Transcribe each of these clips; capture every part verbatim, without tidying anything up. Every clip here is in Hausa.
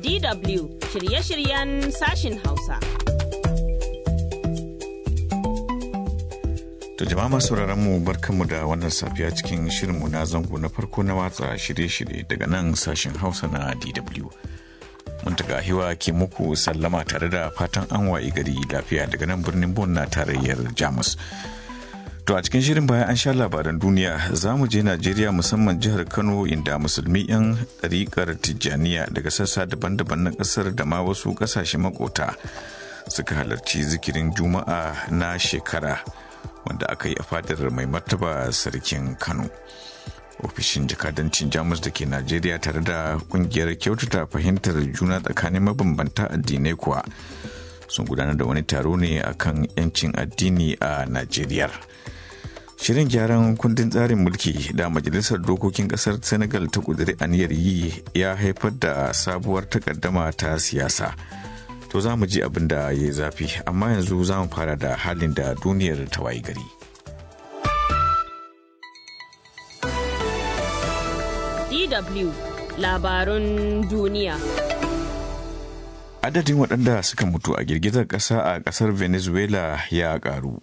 D W shirye-shiryen sashin Hausa. To jama'a masu mu barkanmu da wannan safiya cikin shirinmu na zango na farko na watsa shirye-shirye daga nan sashen Hausa na D W. Muntaka Hiwa ke muku sallama tare da fatan an wayi gari lafiya daga nan birnin Bonn na tarayyar Jamus. To a cikin shirin bayan an sha labaran duniya za mu je Najeriya musamman jihar Kano inda musulmi 'yan ɗariƙar Tijjaniya daga sassa daban-daban na ƙasar da ma wasu ƙasashe makota suka halarci zikirin Juma'a na shekara wanda aka yi a fadar mai martaba sarkin Kano. Ofishin jakadancin Jamus da ke Najeriya tare da kungiyar kyautata fahimtar juna tsakanin mabambanta addinai kuwa sun gudanar da wani taro ne akan 'yancin addini a Najeriya. Shirin gyaran kundin tsarin mulki da Majalisar Dokokin Kasar Senegal ta kudiri aniyar yi ya haifar da sabuwar takaddama ta siyasa. To za mu ji abin da ya yi zafi, amma yanzu za mu fara da halin da duniyar ta wayi gari. D W labarun duniya. Adadin waɗanda suka mutu a girgizar ƙasa a ƙasar Venezuela ya ƙaru.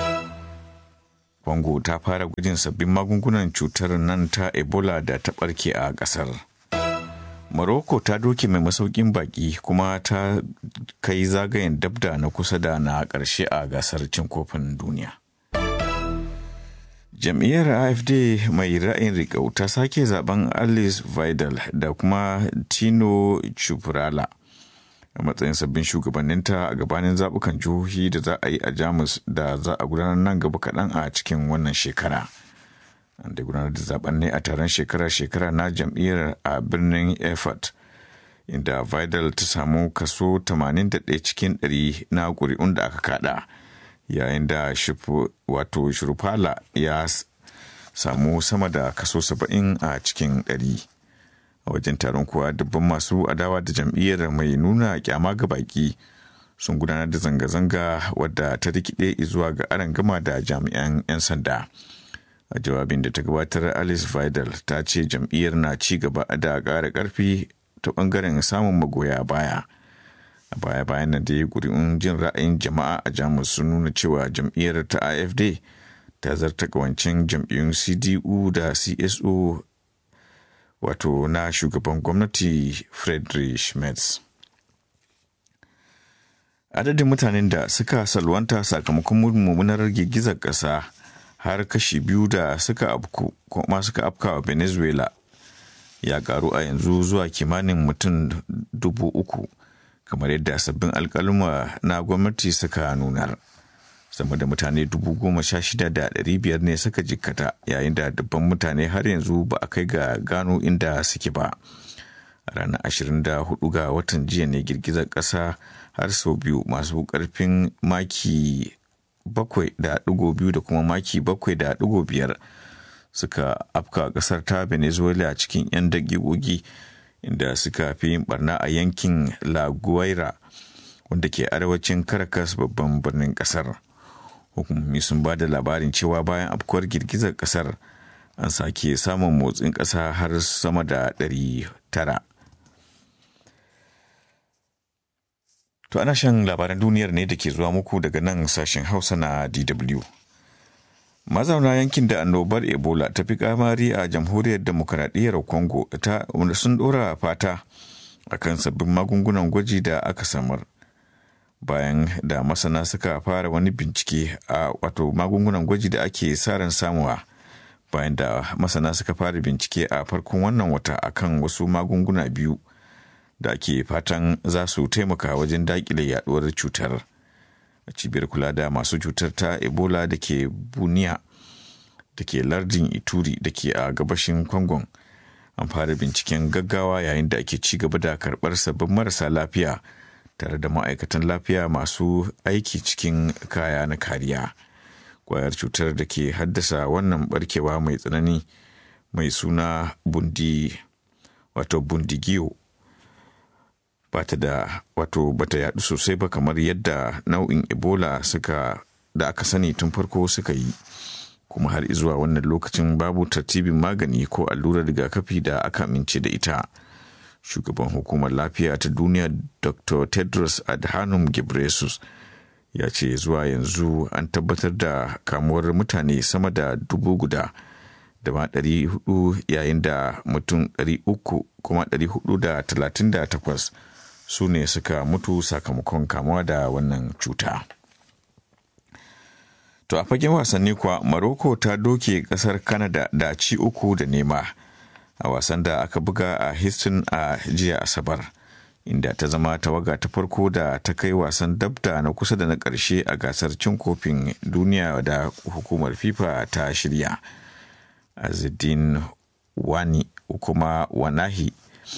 Congo ta fara gwajin sabbin magungunan cutar nan ta Ebola da ta ɓarke a ƙasar. Morocco ta doke mai masaukin baki kuma ta kai zagayen dabda na kusa da na ƙarshe a gasar cin kofin duniya. Jam'iyyar A F D mai ra'ayin riƙau ta sake zaben Alice Vidal da kuma Tino Chuprala a matsayin sabbin shugabanninta a gabanin zaɓukan jihohi da za a yi a Jamus da za a gudanar nan gaba kaɗan a cikin wannan shekara. An da gudanar da zaben ne a taron shekara-shekara na jam'iyyar a birnin Erfurt, inda Vidal ta samu kaso tamanin da ɗaya cikin ɗari na ƙuri'un da aka kada, yayin da wato Shurfala ya samu sama da kaso saba'in a cikin ɗari. A wajen taron kuwa dubban masu adawa da jam'iyyar mai nuna kyama ga baki sun gudanar da zanga-zanga wadda ta rikide zuwa ga arangama da jami'an 'yan sanda. A jawabin da ta gabatar, Alice Vidal ta ce jam'iyyar na ci gaba da ƙara ƙarfi ta ɓangaren samun magoya baya. A baya-bayan nan da ya ƙuri'un jin ra'ayin jama'a a Jamus sun nuna cewa jam'iyyar ta A F D ta zarta ƙawancin jam'iyyun C D U da C S U wato na shugaban gwamnati Friedrich Merz. Adadin mutanen da suka salwanta sakamakon mummunar girgizar ƙasa har kashi biyu da suka afku kuma suka afka wa Venezuela ya karu a yanzu zuwa kimanin mutum dubu uku kamar yadda sabbin alkaluma na gwamnati suka nunar. Sama da mutane dubu goma sha shida da ɗari biyar ne suka jikkata yayin da dubban mutane har yanzu ba a kai ga gano inda suke ba. A ranar ashirin da hudu ga watan jiya ne girgizar ƙasa har sau biyu masu ƙarfin maki bakwai da ɗigo biyu da kuma maki bakwai da ɗigo biyar suka afka ƙasar ta Venezuela cikin 'yan daƙiƙoƙi, inda suka fi yin barna a yankin La Guaira wanda ke arewacin Caracas babban birnin ƙasar. Hukumomi sun ba da labarin cewa bayan afkuwar girgizar ƙasar an sake samun motsin ƙasa har sama da ɗari tara. To ana shan labaran duniyar ne da ke zuwa muku daga nan sashen Hausa na D W. Mazauna yankin da annobar Ebola ta fi kamari a jamhuriyar demokaradiyyar Congo ta sun ɗora fata akan sabbin magungunan gwaji da aka samar. Bayan da masana suka fara wani bincike a wato magungunan gwaji da ake sa ran samuwa, bayan da masana suka fara bincike a farkon wannan wata akan wasu magunguna biyu da ake fatan za su taimaka wajen daƙile yaduwar cutar. A cibiyar kula da masu cutar ta Ebola da ke Bunia da ke lardin Ituri da ke a gabashin Congo an fara binciken gaggawa yayin da ake ci gaba da karɓar sabbin marasa lafiya tare da ma'aikatan lafiya masu aiki cikin kaya na kariya. Kwayar cutar da ke haddasa wannan barkewa mai tsanani mai suna bundi wato bundigiyo bata da wato bata yadu sosai ba kamar yadda nau'in Ebola suka da aka sani tun farko suka yi, kuma har zuwa wannan lokacin babu tartibin magani ko allurar rigakafi da aka amince da ita. Shugaban hukumar lafiya ta duniya Doctor Tedros Adhanom Ghebreyesus ya ce zuwa yanzu an tabbatar da kamuwar mutane sama da dubu guda da ma ɗari hudu, yayin da mutum ɗari uku kuma ɗari hudu da talatin da takwas su ne suka mutu sakamakon kamuwa da wannan cuta. To a fagen wasanni kuwa, Morocco ta doke kasar Canada da ci uku da nema a wasan da aka buga a Houston a jiya Asabar, inda ta zama tawaga ta farko da ta kai wasan dabda na kusa da na ƙarshe a gasar cin kofin duniya da hukumar FIFA ta shirya. Azzedine Wani kuma Wanahi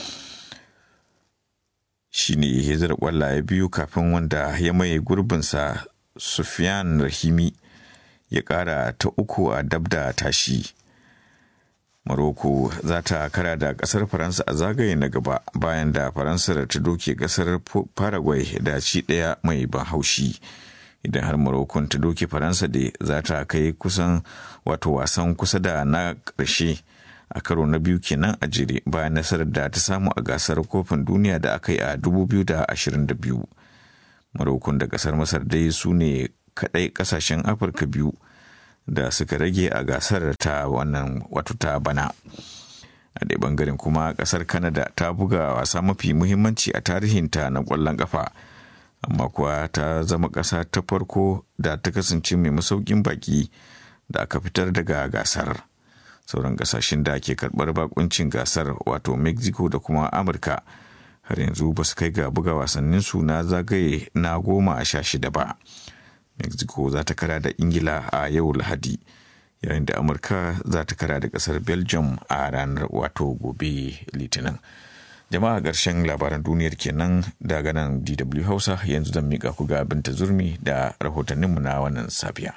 shi ne ya zira ƙwallaye biyu kafin wanda ya maye gurbinsa Sufyan Rahimi ya ƙara ta uku a dabda tashi. Morocco za ta kara da ƙasar Faransa a zagaye na gaba bayan da Faransa ta doke ƙasar Paraguay da ci ɗaya mai ban haushi. Idan har Morocco ta doke Faransa da za ta kai kusan wato wasan kusa da na ƙarshe a karo na biyu kenan a jere bayan nasarar da ta samu a gasar kofin duniya da aka yi a dubu biyu da ashirin da biyu. Morocco da ƙasar Masar dai su ne kaɗai ƙasashen Afirka biyu da suka rage a gasar ta wannan wato ta bana. A ɗaya bangaren kuma ƙasar Canada ta buga wasa mafi muhimmanci a tarihinta na ƙwallon ƙafa, amma kuwa ta zama ƙasa ta farko da ta kasance mai masaukin baki da aka fitar daga gasar. Sauran ƙasashen da ke karɓar bakuncin gasar wato Mexico da kuma Amurka har yanzu ba su kai ga buga wasanninsu na zagaye na goma a sha shida ba. Mexico za ta kara da Ingila a yau Lahadi, yayin da Amurka za ta kara da kasar Belgium a ranar wato gobe Litinin. Jama'a ƙarshen labaran duniyar kenan daga nan D W Hausa, yanzu zan miƙa ku ga Binta Zurmi da rahotanninmu na wannan safiya.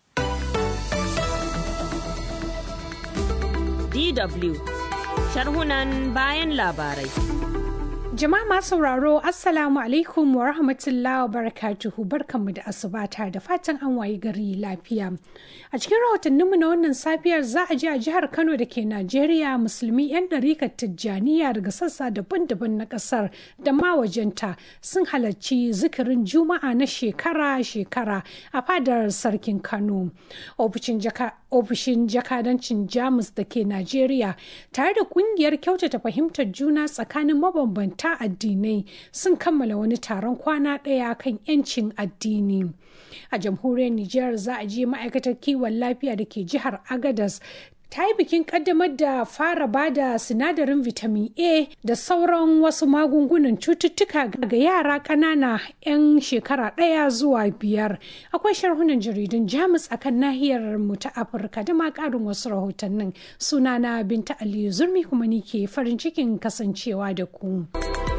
D W sharhunan bayan labarai. Jama'a masu sauraro, Assalamu alaikum wa rahmatullahi wa barakatuhu, barkanmu da asubata da fatan an wayi gari lafiya. A cikin rahotanninmu na wannan safiyar za a ji a jihar Kano da ke Najeriya, musulmi 'yan ɗarikar Tijjaniya daga sassa daban-daban na ƙasar da ma wajenta sun halarci zikirin Juma'a na shekara-shekara a fadar Sarkin Kano. Ofishin jaka ofishin jakadancin Jamus da ke Najeriya tare da kungiyar kyautata fahimtar juna tsakanin mabambanta addinai sun kammala wani taron kwana ɗaya kan 'yancin addini. A jamhuriyar Nijar za a je ma'aikatar kiwon lafiya da ke jihar Agadas ta yi bikin kaddamar da fara bada sinadarin vitamin A da sauran wasu magungunan cututtuka ga yara ƙanana 'yan shekara ɗaya zuwa biyar. Akwai sharhunan jaridun Jamus akan nahiyar mu ta Afirka da ma ƙarin wasu rahotannin. Sunana Binta Aliyu Zurmi kuma ni ke farin cikin kasancewa da ku.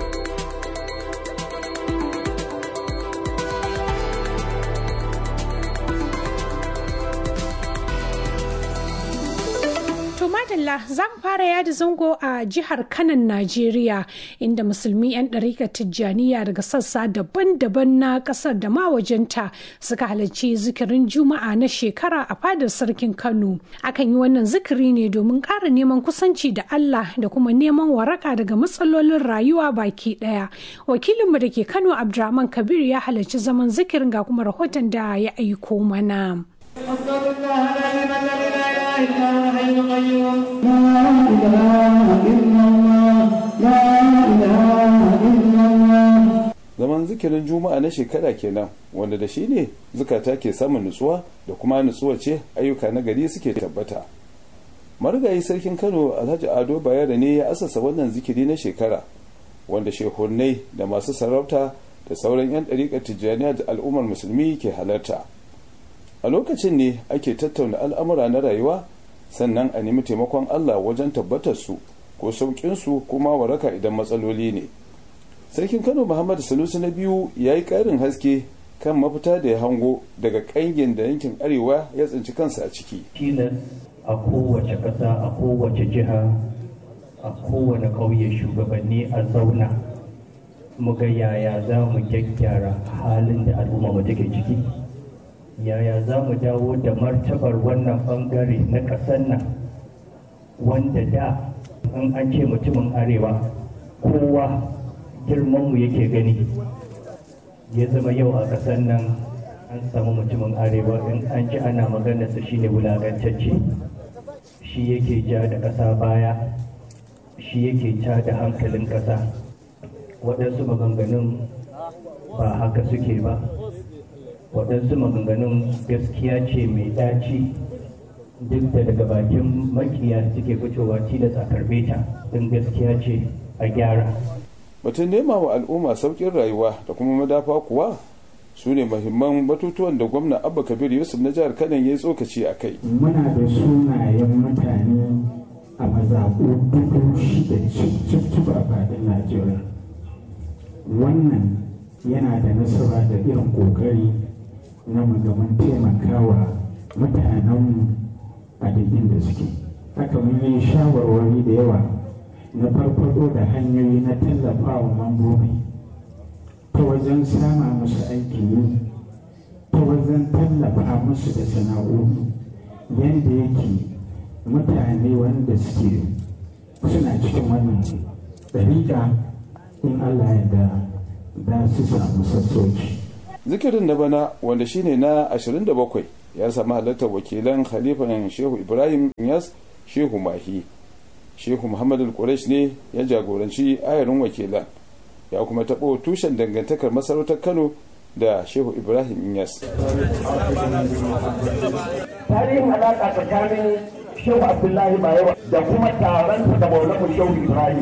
Madalla za mu fara yada zango a jihar Kanan Najeriya, inda musulmi 'yan ɗarikar Tijjaniya daga sassa daban-daban na ƙasar da ma wajenta suka halarci zikirin Juma'a na shekara a fadar Sarkin Kano. Akan yi wannan zikiri ne domin ƙara neman kusanci da Allah da kuma neman waraka daga matsalolin rayuwa baki ɗaya. Wakilinmu da ke Kano Abdurrahman Kabir ya halarci zaman zikirin, ga kuma rahoton da ya aiko mana. Zaman zikirin Juma'a na shekara kenan, wanda da shi ne zukata ke samun nutsuwa, da kuma nutsuwa ce ayyuka na gari suke tabbata. Marigayi Sarkin Kano Alhaji Ado Bayero ne ya asasa wannan zikiri na shekara, wanda shehunai da masu sarauta da sauran 'yan ɗariƙar Tijjaniya da al'ummar musulmi ke halarta. A lokacin ne ake tattauna al'amura na rayuwa, sannan a nemi taimakon Allah wajen tabbatar su ko sauƙin su kuma waraka idan matsaloli ne. Sarkin Kano Muhammadu Sanusi na biyu ya yi ƙarin haske kan mafita da ya hango daga ƙangin da yankin arewa ya tsinci kansa a ciki. Tilas a kowace ƙasa, a kowace jiha, a kowane ƙauye shugabanni a zauna mu ga yaya za mu gyaggyara halin da al'umma mu take ciki. Yaya za mu dawo da martabar wannan bangare na ƙasar nan, wanda da in an ce mutumin arewa kowa girmanmu yake gani. Ya zama yau a ƙasar nan an samu mutumin arewa in an ji ana maganarsa shine wulagantacce, shi yake ja da ƙasa baya, shi yake ja da hankalin ƙasa. Waɗansu maganganun ba haka suke ba, waɗansu maganganun gaskiya ce mai ɗaci, duk da daga bakin makiya suke fitowa tilas a karɓe ta don gaskiya ce a gyara. Batun nema wa al'umma sauƙin rayuwa da kuma madafa kuwa su ne mahimman batutuwan da gwamna Abba Kabir Yusuf na jihar Kano ya yi tsokaci a kai. Muna da sunayen mutane a mazaɓu dubu shida cif a faɗin Najeriya. Wannan yana da nasara da irin ƙoƙari na magaman taimakawa mutanenmu a duk inda suke. Haka mun yi shawarwari da yawa na farfado da hanyoyi na tallafawa mambobi ta wajen sama musu aikin yi, ta wajen tallafa musu da sana'o'i yadda yake mutane wanda suke suna cikin wannan ɗariƙa in Allah ya da za su samu sassauci. Zikirin na bana wanda shine na ashirin da bakwai ya sami halartar wakilan Khalifan Shehu Ibrahim Inyas Shehu Mahi. Shehu Muhammad Al-Quraish ne ya jagoranci ayarin wakilan, ya kuma taɓo tushen dangantakar masarautar Kano da Shehu Ibrahim Inyas. Tarihin alaƙa tsakanin Shehu Abdullahi Bayero da kuma taron da Maulana Shehu Ibrahim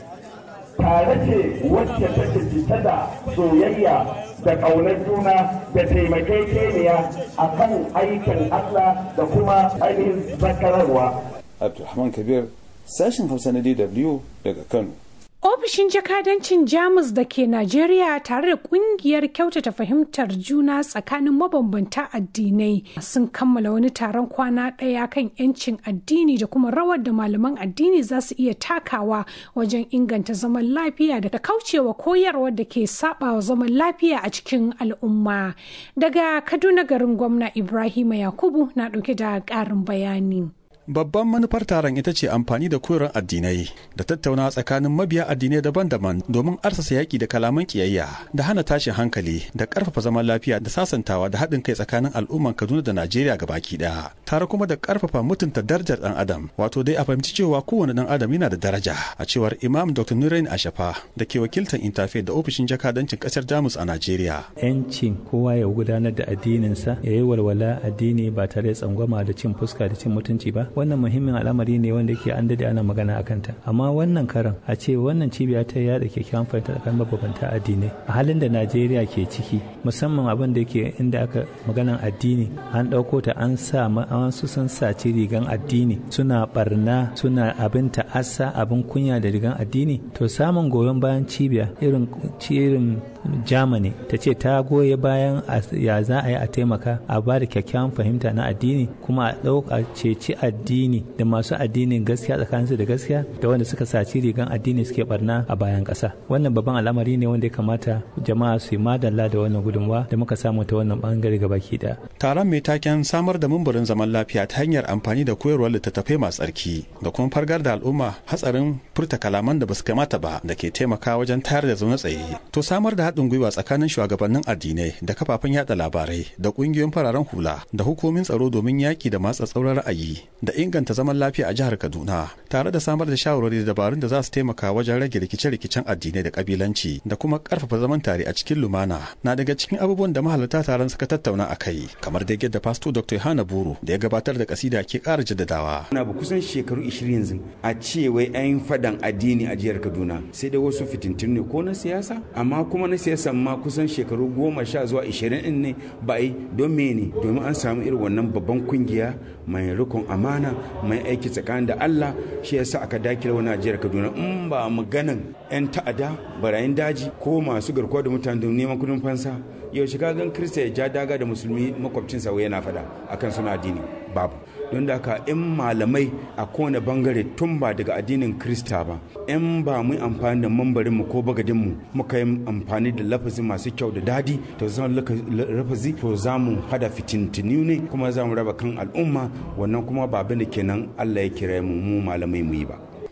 tare ce wacce take cike da soyayya da ƙaunar juna da taimakekeniya a kan aikin Allah da kuma ainihin zakararwa. Abdulrahman Kabir, sashen Hausa na D W daga Kano. Ofishin jakadancin Jamus da ke Najeriya tare da kungiyar kyautata fahimtar juna tsakanin mabambanta addinai sun kammala wani taron kwana ɗaya kan 'yancin addini da kuma rawar da malaman addini za su iya takawa wajen inganta zaman lafiya da kaucewa koyarwar da ke sabawa zaman lafiya a cikin al'umma. Daga Kaduna garin gwamna Ibrahima Yakubu na ɗauke da ƙarin bayani. Babban manufar taron ita ce amfani da koyarwar addinai da tattaunawa tsakanin mabiya addinai daban-daban domin arsasa yaƙi da kalaman ƙiyayya da hana tashin hankali da ƙarfafa zaman lafiya da sasantawa da haɗin kai tsakanin al'umman Kaduna da Najeriya gabaki ɗaya. Tare kuma da ƙarfafa mutunta darajar ɗan adam, wato dai a fahimci cewa kowane ɗan adam yana da daraja, a cewar Imam Doctor Nurain Ashafa da ke wakiltar Interfaith da ofishin jakadancin ƙasar Jamus a Najeriya. Yancin kowa ya gudanar da addininsa, ya yi walwala addini ba tare da tsangwama da cin fuska da cin mutunci ba. Wannan muhimmin al'amari ne wanda yake an dade ana magana a kanta, amma wannan karan a ce wannan cibiya ta yada kyakkyawan fahimta tsakanin mabambanta addinai a halin da Najeriya ke ciki, musamman abin da yake inda aka maganan addini an ɗauko ta an sa an su san saci rigan addini suna barna suna abin ta'assa abin kunya da rigan addini. To samun goyon bayan cibiya irin irin Germany ta ce ta goye bayan ya za a yi a taimaka a ba da kyakkyawan fahimta na addini kuma a ɗauka ceci addini da masu addinin gaskiya tsakaninsu da gaskiya da wanda suka saci rigan addini suke barna a bayan ƙasa. Wannan babban al'amari ne wanda ya kamata jama'a su yi madalla da wannan gudunmawa da muka samu ta wannan bangare gabaki ɗaya. Taron mai taken samar da mumburin zaman lafiya ta hanyar amfani da koyarwar littattafai masu tsarki da kuma fargar da al'umma hatsarin furta kalaman da basu kamata ba da ke taimaka wajen tayar da zaune tsaye. To samar da haɗin gwiwa tsakanin shugabannin addinai da kafafen yada labarai da ƙungiyoyin fararen hula da hukumomin tsaro domin yaƙi da matsa tsauran ra'ayi da inganta zaman lafiya a jihar Kaduna tare da samar da shawarwari da dabarun da za su taimaka wajen rage rikice-rikicen addinai da kabilanci da kuma ƙarfafa zaman tare a cikin lumana na daga cikin abubuwan da mahalarta taron suka tattauna a kai, kamar da yadda Pastor Doctor Yohana Buru da ya gabatar da kasida ke ƙara jaddadawa. Na bu kusan shekaru ishirin yanzu a ce wai an fadan addini a jihar Kaduna sai da wasu fitintun ne ko na siyasa, amma kuma na siyasa ma kusan shekaru goma sha zuwa ishirin din ne ba yi don mene domin an samu irin wannan babban kungiya mai rikon amana mai aiki tsakanin da Allah, shi yasa aka dakile wani jihar Kaduna. In ba maganan yan ta'ada barayin daji ko masu garkuwa da mutane don neman kudin fansa, yau shiga gan Kirista ya ja daga da musulmi makwabcinsa wai yana fada akan suna addini babu. Don da haka in malamai a kowane bangare tun ba daga addinin Kirista ba, in ba mu amfani da mambarinmu ko bagadinmu muka yi amfani da lafazi masu kyau da dadi to zan lafazi to za mu hada fitintinu ne kuma za mu raba kan al'umma, wannan kuma ba abin da kenan Allah ya kira mu mu malamai mu yi ba.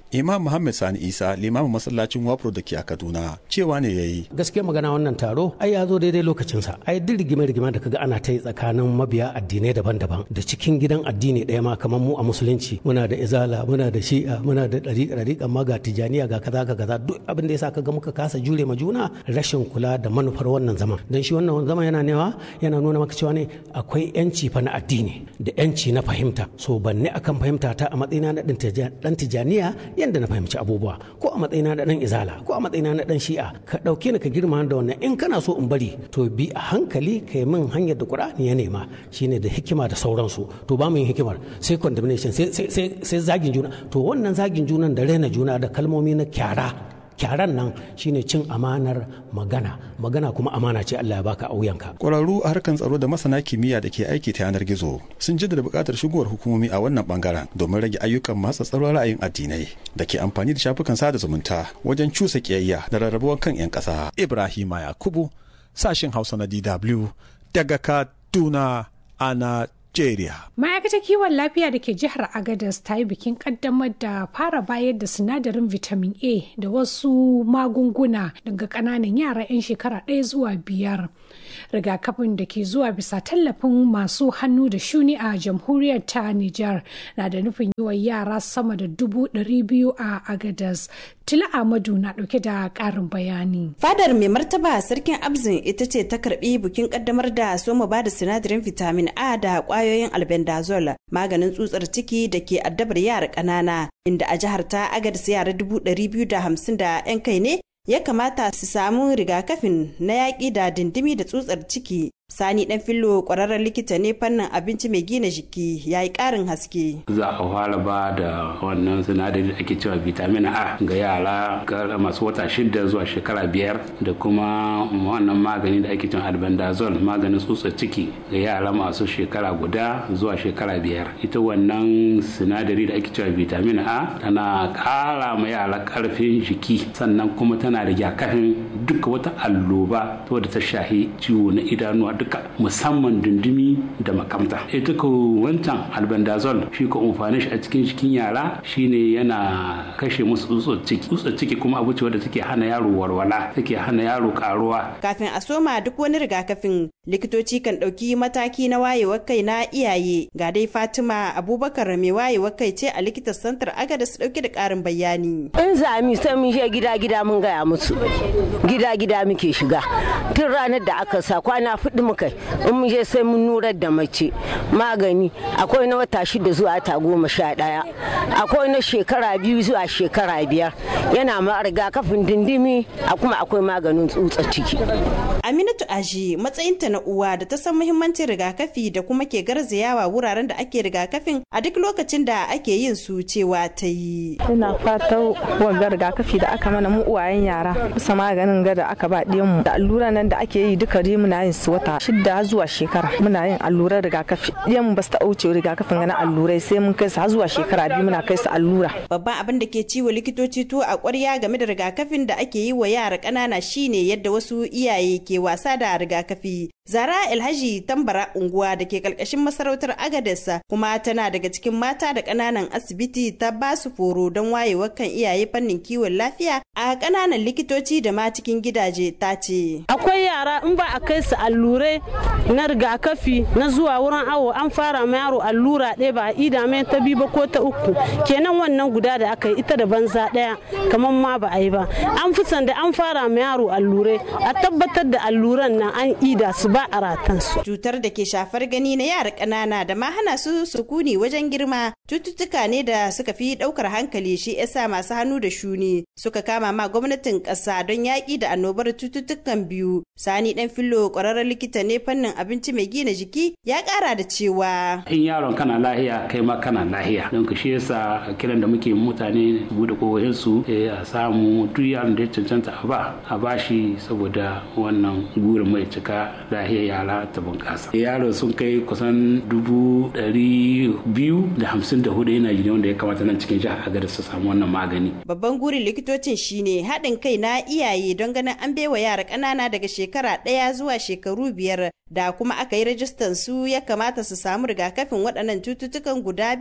Imam Muhammad Sani Isa limamin masallacin Wafro da ke a Kaduna cewa ne yayi. Gaskiya magana wannan taro ai ya zo daidai lokacinsa. Ai duk rigime-rigime da kaga ana ta yi tsakanin mabiya addinai daban-daban da cikin gidan addini ɗaya ma kamar mu a musulunci muna da izala muna da shi'a muna da ɗariƙa amma ga tijaniya ga kaza ga kaza duk abin da yasa kaga muka kasa jure ma juna rashin kula da manufar wannan zaman. Dan shi wannan zaman yana newa yana nuna maka cewa ne akwai yanci fa na addini da yanci na fahimta. So banne akan fahimta ta a matsayina na dan tijaniya yanda na fahimci abubuwa ko a matsayina na dan izala ko a matsayina na dan shi'a ka dauke ni ka girma da wannan in kana so in bari to bi a hankali kai min hanyar da Qur'ani ya nema shine da hikima da sauransu to ba mu yin hikimar sai condemnation sai sai sai zagin juna to wannan zagin junan da raina juna da kalmomi na kyara kyaran nan shine cin amanar magana magana kuma amana ce Allah ya baka auyanka. Ƙwararru a harkar tsaro da masana kimiyya da ke aiki ta yanar gizo sun jaddada buƙatar shigowar hukumomi a wannan bangaren domin rage ayyukan masu tsaron ra'ayin addinai da ke amfani da shafukan sada zumunta wajen cusa kiyayya da rarrabuwar kan 'yan ƙasa. Ibrahima Yakubu, sashin Hausa na D W daga Kaduna a Najeriya. Ma'aikatar kiwon lafiya da ke jihar Agadez ta yi bikin kaddamar da fara bayar da sinadarin vitamin A da wasu magunguna daga ƙananan yara 'yan shekara ɗaya zuwa biyar. Rigakafin da ke zuwa bisa tallafin masu hannu da shuni a jamhuriyar ta Nijar na da nufin yi wa yara sama da dubu ɗari biyu a Agadez. Tila Ahmadu na ɗauke da ƙarin bayani. Fadar mai martaba sarkin Abzin ita ce ta karɓi bikin ƙaddamar da soma ba da sinadarin vitamin A da ƙwayoyin albendazole maganin tsutsar ciki da ke addabar yara ƙanana inda a jihar ta Agadez yara dubu ɗari biyu da hamsin da 'yan kai ne ya kamata su samu rigakafin na yaƙi da dindimi da tsutsar ciki. Sani Dan Fillo ƙwararren likita ne fannin abinci mai gina jiki ya yi ƙarin haske. Za a fara ba da wannan sinadari da ake cewa vitamin A ga yara masu wata shida zuwa shekara biyar da kuma wannan magani da ake cewa albendazole maganin tsutsar ciki ga yara masu shekara guda zuwa shekara biyar. Ita wannan sinadari da ake cewa vitamin A tana ƙara ma yara ƙarfin jiki sannan kuma tana rigakafin duka wata alloba wadda ta shahi ciwo na idanuwa duka musamman dundumi da makamta. Ita ko wancan albendazole shi ko amfani shi a cikin cikin yara shine yana kashe musu tsutsar ciki. Tsutsar ciki kuma abu ce wadda take hana yaro walwala, take hana yaro karuwa. Kafin a soma duk wani rigakafin likitoci kan ɗauki mataki na wayewar kai na iyaye. Ga dai Fatima Abubakar mai wayewar kai ce a likitar santar Agadez ɗauke da ƙarin bayani. In zami sai mun je gida gida mun gaya musu. Gida gida muke shiga. Tun ranar da aka sa kwana fudu muka in mun je sai mun nurar da mace magani akwai na wata shida zuwa ta goma sha ɗaya akwai na shekara biyu zuwa shekara biyar yana ma rigakafin dindimi a kuma akwai maganin tsutsar ciki. Aminatu Aji matsayinta na uwa da ta san muhimmancin rigakafi da kuma ke garzayawa wuraren da ake rigakafin a duk lokacin da ake yin su cewa ta yi. Ina fatan wanga rigakafi da aka mana mu uwayen yara bisa maganin ga da aka ba mu da allura nan da ake yi duka dai muna yin su wata shida zuwa shekara muna yin allurar rigakafi. Yan ba su ta wuce rigakafin na allurai sai mun kai su har zuwa shekara biyu muna kai su allura. Babban abin da ke ciwo likitoci to a ƙwarya game da rigakafin da ake yi wa yara ƙanana shine yadda wasu iyaye ke wasa da rigakafi. Zara Alhaji Tambara unguwa da ke kalkashin masarautar Agadez kuma tana daga cikin mata da ƙananan asibiti ta ba su foro don wayewar kan iyaye fannin kiwon lafiya a ƙananan likitoci da ma cikin gidaje ta ce. Akwai yara in ba a kai su allurai na rigakafi na zuwa wurin awo an fara ma yaro allura ɗaya ba a ida mai ta biyu ba ko ta uku kenan wannan guda da aka yi ita da banza ɗaya kamar ma ba a yi ba. An fi sanda an fara ma yaro allurai a tabbatar da alluran nan an ida su ba a ratansu. Cutar da ke shafar gani na yara ƙanana da ma hana su sukuni wajen girma cututtuka ne da suka fi ɗaukar hankali shi yasa masu hannu da shuni suka kama ma gwamnatin ƙasa don yaƙi da annobar cututtukan biyu. Sani Dan Fillo ƙwararren likita ne fannin abinci mai gina jiki ya ƙara da cewa. In yaron kana lahiya kai ma kana lahiya don ka shi yasa kiran da muke mutane buɗe kokohin su a samu duk yaron da ya cancanta a ba a bashi saboda wannan gurin mai cika lahiyar yara ta bunƙasa. Yaro sun kai kusan dubu ɗari biyu da hamsin da hudu yana jini wanda ya kamata nan cikin jihar Agadez su samu wannan magani. Babban gurin likitocin shine haɗin kai na iyaye don ganin an baiwa yara ƙanana daga shekara ɗaya zuwa shekaru biyar da kuma aka yi rajistan su ya kamata su samu rigakafin waɗannan cututtukan guda biyu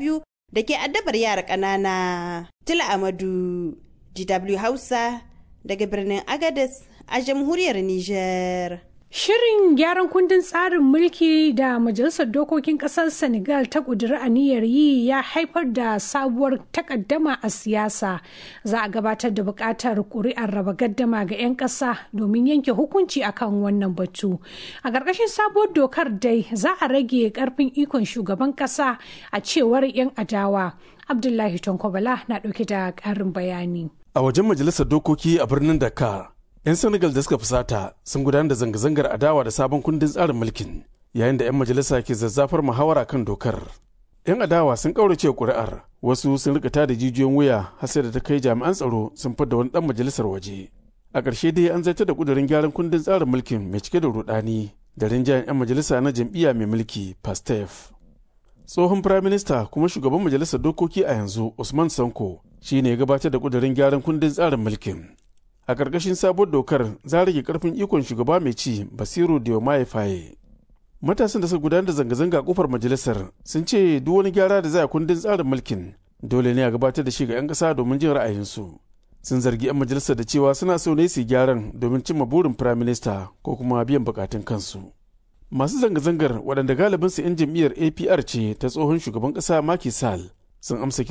da ke addabar yara ƙanana. Tila Amadu, D W Hausa, daga birnin Agadez a jamhuriyar Nijar. Shirin gyaran kundin tsarin mulki da Majalisar Dokokin Ƙasar Senegal ta ƙudiri aniyar yi ya haifar da sabuwar takaddama a siyasa. Za a gabatar da buƙatar ƙuri'ar raba gaddama ga 'yan ƙasa domin yanke hukunci akan wannan batu. A ƙarƙashin sabuwar dokar dai za a rage ƙarfin ikon shugaban ƙasa a cewar 'yan adawa. Abdullahi Tonkobala na ɗauke da ƙarin bayani. A wajen Majalisar Dokoki a birnin Dakar, 'yan Senegal da suka fusata sun gudanar da zanga-zangar adawa da sabon kundin tsarin mulkin yayin da 'yan majalisa ke zazzafar muhawara kan dokar. 'Yan adawa sun kaurace ƙuri'ar, wasu sun rikata da jijiyoyin wuya har sai da ta kai jami'an tsaro sun fidda wani ɗan majalisar waje. A ƙarshe dai an zartar da ƙudurin gyaran kundin tsarin mulkin mai cike da rudani da rinjayen 'yan majalisa na jam'iyya mai mulki Pastef. Tsohon firaminista kuma shugaban majalisar dokoki a yanzu Usman Sanko shi ne ya gabatar da ƙudurin gyaran kundin tsarin mulkin. A ƙarƙashin sabuwar dokar za rage ƙarfin ikon shugaba mai ci Basiru Diomaye Faye. Matasan da suka gudanar da zanga-zanga kofar majalisar sun ce duk wani gyara da za a kundin tsarin mulkin dole ne a gabatar da shi ga 'yan ƙasa domin jin ra'ayinsu. Sun zargi 'yan majalisar da cewa suna so ne su gyaran domin cimma burin firaminista ko kuma biyan bukatun kansu. Masu zanga-zangar waɗanda galibinsu 'yan jam'iyyar A P R ce ta tsohon shugaban ƙasa Macky Sall sun amsa